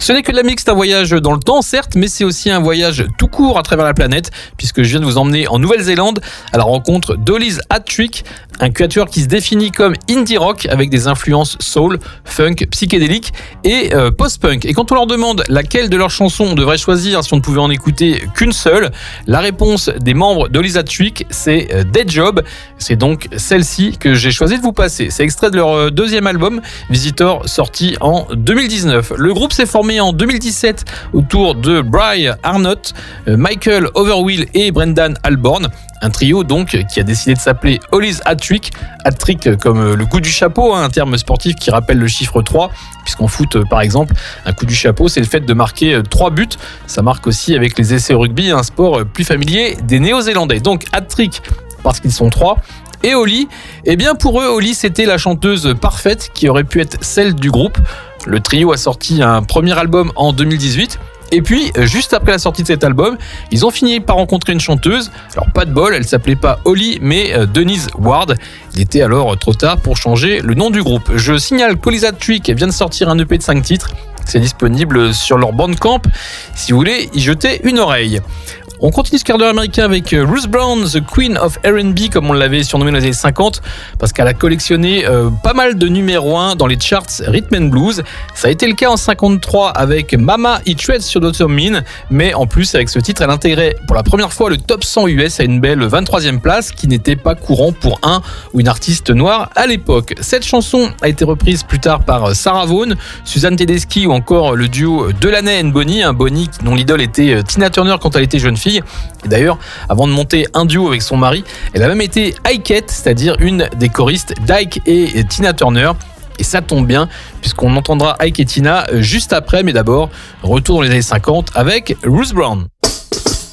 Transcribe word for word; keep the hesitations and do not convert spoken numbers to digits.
Ce n'est que de la musique, c'est un voyage dans le temps, certes, mais c'est aussi un voyage tout court à travers la planète, puisque je viens de vous emmener en Nouvelle-Zélande à la rencontre d'Ollie's Hat Trick, un quatuor qui se définit comme indie rock avec des influences soul, funk, psychédélique et euh, post-punk. Et quand on leur demande laquelle de leurs chansons on devrait choisir si on ne pouvait en écouter qu'une seule, la réponse des membres d'Ollie's Hat Trick, c'est euh, Dead Job. C'est donc celle-ci que j'ai choisi de vous passer. C'est extrait de leur deuxième album, Visitor, sorti en deux mille dix-neuf. Le groupe s'est formé en deux mille dix-sept autour de Brian Arnott, euh, Michael Overwill et Brendan Alborn. Un trio donc qui a décidé de s'appeler Ollie's Hat Trick. Hat Trick comme le coup du chapeau, hein, un terme sportif qui rappelle le chiffre trois, puisqu'en foot par exemple, un coup du chapeau c'est le fait de marquer trois buts. Ça marque aussi avec les essais au rugby, un sport plus familier des Néo-Zélandais. Donc Hat Trick parce qu'ils sont trois. Et Ollie, eh bien pour eux, Ollie c'était la chanteuse parfaite qui aurait pu être celle du groupe. Le trio a sorti un premier album en deux mille dix-huit. Et puis, juste après la sortie de cet album, ils ont fini par rencontrer une chanteuse. Alors, pas de bol, elle s'appelait pas Ollie, mais Denise Ward. Il était alors trop tard pour changer le nom du groupe. Je signale qu'Ollie's Hat Trick vient de sortir un E P de cinq titres. C'est disponible sur leur Bandcamp, si vous voulez y jeter une oreille. On continue ce quart d'heure américain avec Ruth Brown, The Queen of R and B, comme on l'avait surnommé dans les années cinquante, parce qu'elle a collectionné euh, pas mal de numéros un dans les charts Rhythm and Blues. Ça a été le cas en cinquante-trois avec Mama It Treads sur Doctor Mean, mais en plus avec ce titre, elle intégrait pour la première fois le top cent U S à une belle vingt-troisième place, qui n'était pas courant pour un ou une artiste noire à l'époque. Cette chanson a été reprise plus tard par Sarah Vaughan, Suzanne Tedeschi ou encore le duo Delaney and Bonnie, un Bonnie dont l'idole était Tina Turner quand elle était jeune fille. Et d'ailleurs, avant de monter un duo avec son mari, elle a même été Ikeette, c'est-à-dire une des choristes d'Ike et Tina Turner. Et ça tombe bien, puisqu'on entendra Ike et Tina juste après, mais d'abord, retour dans les années cinquante avec Ruth Brown.